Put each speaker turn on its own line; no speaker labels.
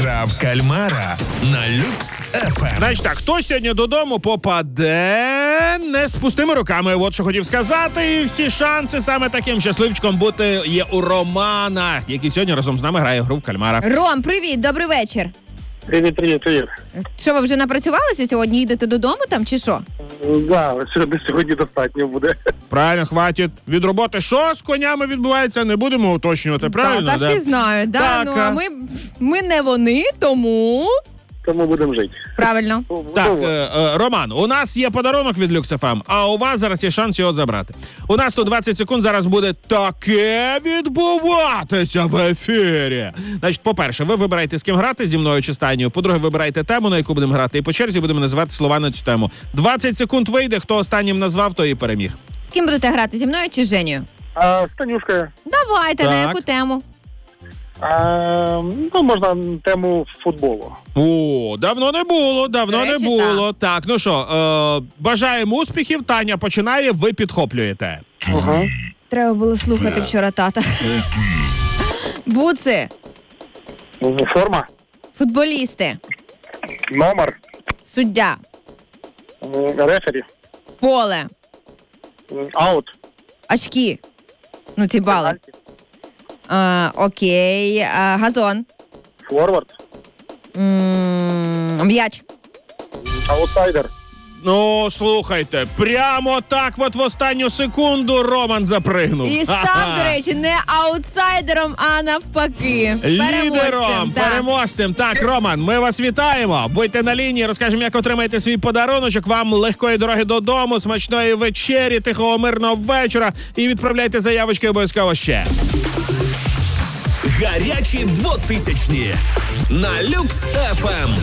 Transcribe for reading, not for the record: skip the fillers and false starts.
Гра в кальмара на Люкс ФМ.
Значить так, хто сьогодні додому попаде не з пустими руками. От що хотів сказати. І всі шанси саме таким щасливчиком бути є у Романа, який сьогодні разом з нами грає в гру в кальмара.
Ром, привіт, добрий вечір.
Привіт.
Що, ви вже напрацювалися сьогодні? Їдете додому там чи що?
Да, сьогодні достатньо буде.
Правильно, хватить. Від роботи що з конями відбувається, не будемо уточнювати, правильно?
Та всі знають, да?
Так,
Ну, а ми не вони, тому...
Тому будемо жити.
Правильно.
Так, Роман, у нас є подарунок від Люкс ФМ, а у вас зараз є шанс його забрати. У нас тут 20 секунд зараз буде таке відбуватися в ефірі. Значить, по-перше, ви вибираєте, з ким грати, зі мною чи з Танею. По-друге, вибираєте тему, на яку будемо грати. І по черзі будемо називати слова на цю тему. 20 секунд вийде, хто останнім назвав, той і переміг.
З ким будете грати, зі мною чи з Женєю?
А з Танюшкою?
Давайте,
Так.
на яку тему?
Можна тему футболу.
О, давно не було.
До речі,
Так, ну що, бажаємо успіхів. Таня починає, ви підхоплюєте.
Ага.
Треба було слухати вчора тата. Буци,
Форма,
футболісти,
номер,
суддя,
рефері,
поле,
аут,
очки. Ну, ці бали. Окей. Газон.
форвард,
М'яч.
аутсайдер.
Ну, слухайте, прямо так от в останню секунду Роман запригнув.
І став, до речі, не аутсайдером, а навпаки.
Лідером,
так.
переможцем. Так, Роман, ми вас вітаємо. Будьте на лінії, розкажемо, як отримаєте свій подаруночок. Вам легкої дороги додому, смачної вечері, тихого мирного вечора. І відправляйте заявочки обов'язково ще.
Гарячі 2000-ні на Люкс ФМ.